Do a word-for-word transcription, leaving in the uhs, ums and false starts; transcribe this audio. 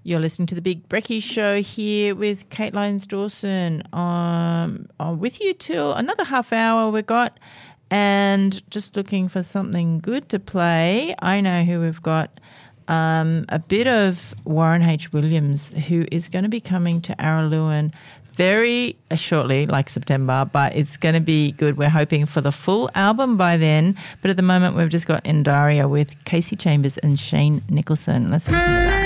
You're listening to the Big Brekkie Show here with Kate Lyons-Dawson. Um, I'm with you till another half hour we've got, and just looking for something good to play. I know who we've got. Um, a bit of Warren H. Williams, who is going to be coming to Araluen very uh, shortly, like September, but it's going to be good. We're hoping for the full album by then, but at the moment we've just got Endaria with Casey Chambers and Shane Nicholson. Let's listen to that.